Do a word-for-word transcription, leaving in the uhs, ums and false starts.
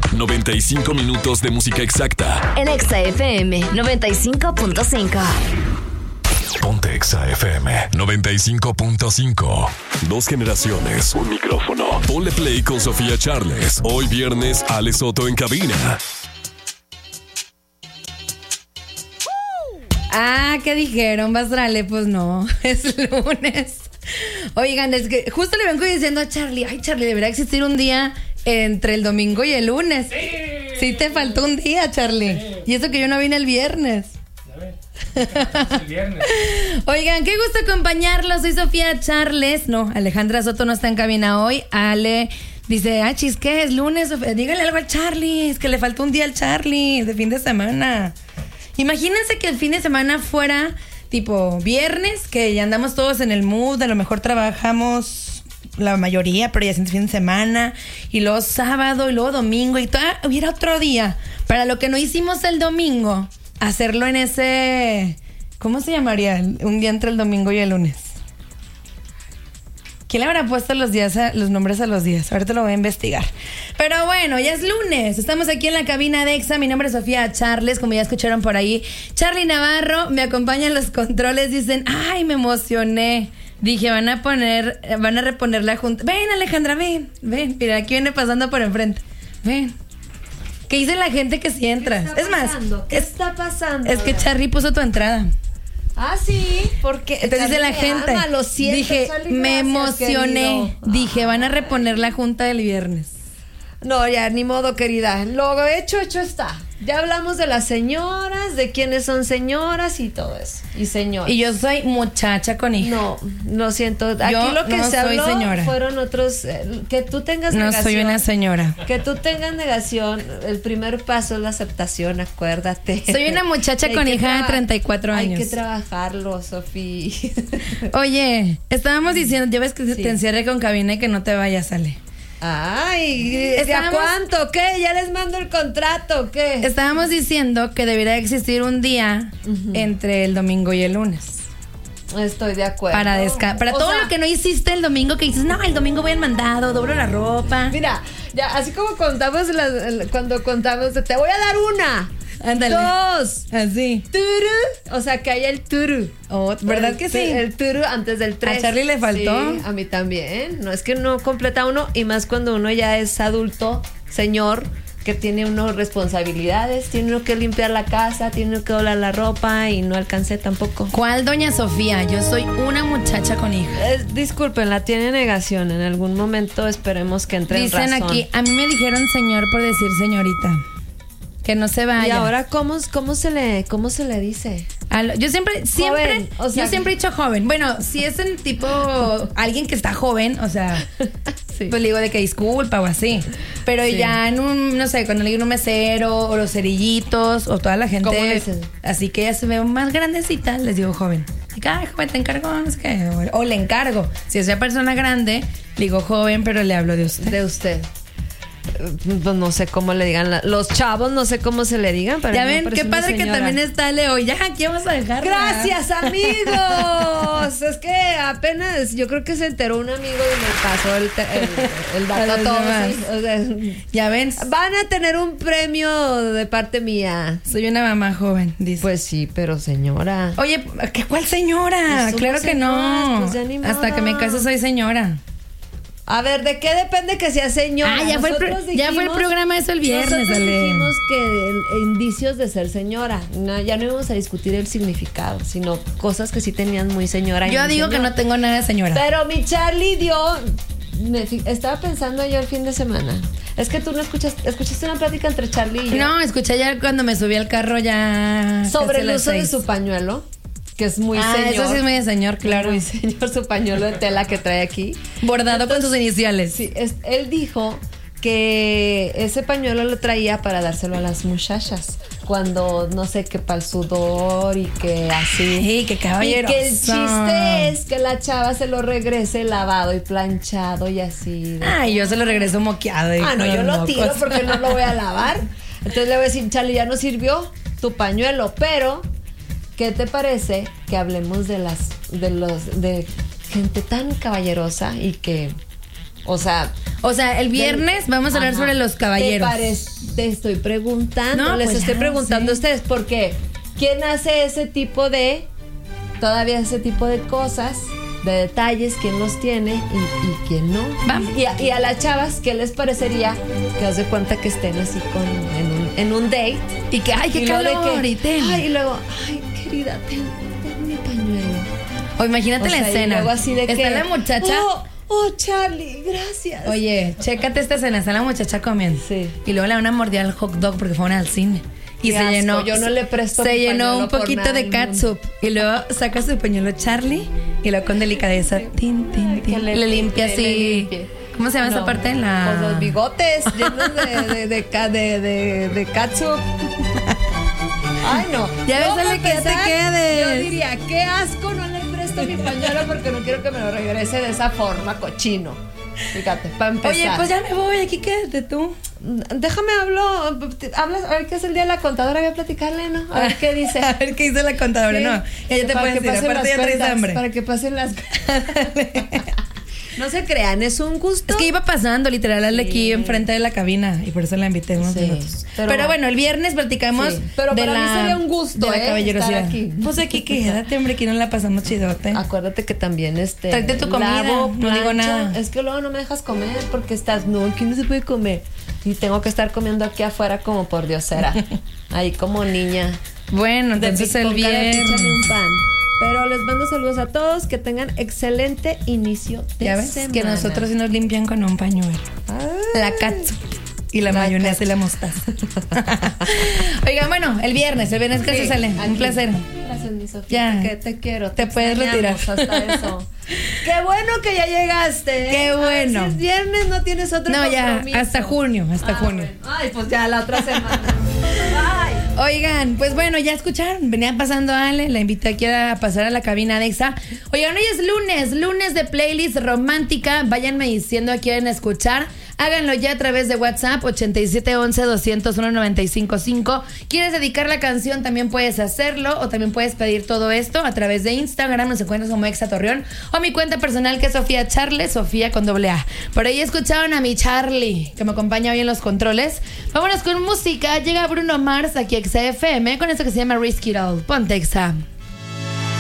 noventa y cinco minutos de música exacta. En Exa F M noventa y cinco punto cinco. Ponte Exa F M noventa y cinco punto cinco. Dos generaciones, un micrófono. Ponle play con Sofía Charles. Hoy viernes, Ale Soto en cabina. Ah, ¿qué dijeron? Bastrale, pues no, es lunes. Oigan, es que justo le vengo diciendo a Charlie, ay Charlie, debería existir un día entre el domingo y el lunes. Sí, sí te faltó un día, Charlie. Sí. Y eso que yo no vine el viernes. Es el viernes. Oigan, qué gusto acompañarlos. Soy Sofía Charles. No, Alejandra Soto no está en cabina hoy. Ale dice, ah, chis, ¿qué es lunes? Dígale algo al Charlie, es que le faltó un día al Charlie de fin de semana. Imagínense que el fin de semana fuera tipo viernes, que ya andamos todos en el mood, a lo mejor trabajamos la mayoría, pero ya es el fin de semana, y luego sábado, y luego domingo, y todo, hubiera otro día. Para lo que no hicimos el domingo, hacerlo en ese, ¿cómo se llamaría? Un día entre el domingo y el lunes. ¿Quién le habrá puesto los días a, los nombres a los días? Ahorita lo voy a investigar. Pero bueno, ya es lunes. Estamos aquí en la cabina de Exa. Mi nombre es Sofía Charles, como ya escucharon por ahí. Charlie Navarro me acompaña en los controles. Dicen, ay, me emocioné. Dije, van a poner, van a reponer la junta. Ven, Alejandra, ven, ven. Mira, aquí viene pasando por enfrente. Ven. ¿Qué dice la gente que si entras? Es más, ¿qué es, está pasando? Es que Charlie puso tu entrada. Ah, sí, porque entonces dice la gente, ama, lo siento, dije, Charlie, me gracias, emocioné, querido. Dije, van a reponer la junta del viernes. No, ya, ni modo, querida. Lo hecho, hecho está. Ya hablamos de las señoras, de quiénes son señoras y todo eso. Y señores. Y yo soy muchacha con hija. No, lo siento. Aquí yo lo que no se soy habló señora. fueron otros. Eh, que tú tengas no negación. No soy una señora. Que tú tengas negación. El primer paso es la aceptación, acuérdate. Soy una muchacha con hija traba- de treinta y cuatro años. Hay que trabajarlo, Sofía. Oye, estábamos diciendo, ya ves que sí. te encierre con cabina y que no te vayas, Ale. Ay, ¿de a cuánto? ¿Qué? ¿Ya les mando el contrato? ¿Qué? Estábamos diciendo que debería existir un día uh-huh. entre el domingo y el lunes. Estoy de acuerdo. Para desca- para o todo sea, lo que no hiciste el domingo, que dices, no, el domingo voy al mandado, doblo la ropa. Mira, ya así como contamos las, cuando contamos, te voy a dar una. Ándale. Dos. Así. Turu. O sea, que hay el turu. Oh, ¿verdad el, que sí? El turu antes del tres. A Charlie le faltó. Sí, a mí también. No es que no completa uno. Y más cuando uno ya es adulto, señor, que tiene uno responsabilidades. Tiene uno que limpiar la casa, tiene uno que doblar la ropa. Y no alcancé tampoco. ¿Cuál, doña Sofía? Yo soy una muchacha con hija. Eh, disculpen, la tiene negación. En algún momento esperemos que entre en razón. Dicen aquí, a mí me dijeron señor por decir señorita. Que no se vaya. Y ahora, ¿cómo, cómo, se, le, cómo se le dice? Lo, yo siempre, siempre, joven, o sea, yo siempre he dicho joven. Bueno, si es en tipo alguien que está joven, o sea, sí. Pues le digo de que disculpa o así. Pero sí. Ya en un, no sé, cuando le digo un mesero o los cerillitos o toda la gente. ¿Cómo le dicen? Así que ya se ve más grandecita, les digo joven. Y ay, joven, te encargo, no sé qué. O, o le encargo. Si es una persona grande, le digo joven, pero le hablo de usted. De usted. No sé cómo le digan la, los chavos, no sé cómo se le digan, pero ya ven, qué padre que también está Leo. Ya, aquí vamos a dejar. Gracias, amigos. Es que apenas yo creo que se enteró un amigo y me pasó el, el, el dato a todos. ¿Sí? O sea, ya ven, van a tener un premio de parte mía. Soy una mamá joven, dice. Pues sí, pero señora. Oye, ¿qué, ¿cuál señora? Pues claro que no. Pues ya ni modo. Hasta que me case soy señora. A ver, ¿de qué depende que sea señora? Ah, ya, fue el, pro- dijimos, ya fue el programa eso el viernes. Nosotros Ale. dijimos que el, indicios de ser señora. No, ya no íbamos a discutir el significado, sino cosas que sí tenían muy señora. Yo muy digo señora. que no tengo nada de señora. Pero mi Charlie dio... Me, estaba pensando ayer el fin de semana. Es que tú no escuchas, escuchaste una plática entre Charlie y yo. No, escuché ayer cuando me subí al carro ya... Sobre el uso de su pañuelo. Que es muy ah, señor. Eso sí es muy de señor, claro. Muy señor su pañuelo de tela que trae aquí. Bordado Entonces, con sus iniciales. Sí, es, él dijo que ese pañuelo lo traía para dárselo a las muchachas. Cuando, no sé, que para el sudor y que así. Sí, que caballeroso. Y que el chiste es que la chava se lo regrese lavado y planchado y así. Ay, yo se lo regreso moqueado. Y ah, no, yo lo mocos. tiro porque no lo voy a lavar. Entonces le voy a decir, Charlie, ya no sirvió tu pañuelo, pero... ¿Qué te parece que hablemos de las de los de gente tan caballerosa y que, o sea, o sea, el viernes del, vamos a hablar ajá, sobre los caballeros? Parece, te estoy preguntando, No, les pues estoy ya, preguntando sí. a ustedes, porque ¿quién hace ese tipo de, todavía ese tipo de cosas, de detalles, quién los tiene y, y quién no? Vamos. Y a, y a las chavas, ¿qué les parecería que haz de cuenta que estén así con, en, un, en un date? Y que, ay, qué y luego de calor, que, y ten. ay, y luego, ay, querida, ten, ten mi pañuelo. O imagínate O sea, la y escena. luego así de Está que, la muchacha. Oh, oh, Charlie, gracias. Oye, chécate esta escena. Está la muchacha comiendo. Sí. Y luego le da una mordida al hot dog porque fueron al cine. Y Qué se asco, llenó. yo no le presto Se mi llenó pañuelo un por poquito nada de del catsup. Y luego saca su pañuelo Charlie. Y luego con delicadeza. Tin, tin, Ay, que tin, le le, limpia limpie, así. le limpie. ¿Cómo se llama No, esa parte? La. Con los bigotes llenos de, de, de, ca- de, de, de catsup. Ay, no. Ya ves, No, para Ale, que ya te empezar, quedes. Yo diría, qué asco, no le presto mi pañuelo porque no quiero que me lo regrese de esa forma, cochino. Fíjate, para empezar. Oye, pues ya me voy. Aquí quédate tú. Déjame hablo, hablas, a ver qué es el día de la contadora, voy a platicarle, ¿no? A ver qué dice. A ver qué dice la contadora. Sí. No, ya, ya te Para puedes que ir. pasen Aparte las ya traes cuentas, hambre. Para que pasen las No se crean, es un gusto. Es que iba pasando, literal, al de Sí. aquí enfrente de la cabina y por eso la invité unos Sí, minutos. pero- Pero, bueno, el viernes platicamos Sí, pero de para la, mí sería un gusto, de la ¿eh? caballerosidad. Estar aquí. Pues aquí quédate, hombre, aquí no la pasamos chidote. Acuérdate que también este Tráete tu comida, lavo, no digo plancho. nada. Es que luego no me dejas comer porque estás, no, aquí no se puede comer. Y tengo que estar comiendo aquí afuera como por diosera. Ahí como niña. Bueno, entonces De- el con cara de viernes. échame un pan. Pero les mando saludos a todos, que tengan excelente inicio de Ya ves semana. que nosotros sí nos limpian con un pañuelo. Ay. La catsup y la, La mayonesa y la mostaza. Oigan, bueno, el viernes, el viernes que Sí, se sale. aquí. Un placer. Gracias, mi Sofía. Ya. Que te quiero. Te puedes extrañamos retirar. Hasta eso. Qué bueno que ya llegaste. ¿eh? Qué A ver, bueno. si es viernes, no tienes otro No, ya, compromiso. hasta junio, hasta Ah, junio. bueno. Ay, pues ya la otra semana. Bye. Oigan, pues bueno, ya escucharon, venía pasando Ale, la invité aquí a pasar a la cabina de Exa. Oigan, hoy es lunes, lunes de playlist romántica. Váyanme diciendo a quieren escuchar. Háganlo ya a través de WhatsApp ochenta y siete once doscientos uno noventa y cinco cinco. ¿Quieres dedicar la canción? También puedes hacerlo o también puedes pedir todo esto a través de Instagram. Nos encuentras como Exa Torreón o mi cuenta personal que es Sofía Charles, Sofía con doble A. Por ahí escucharon a mi Charlie que me acompaña hoy en los controles. Vámonos con música. Llega Bruno Mars aquí a Exa F M con esto que se llama Risky It All. Ponte Exa.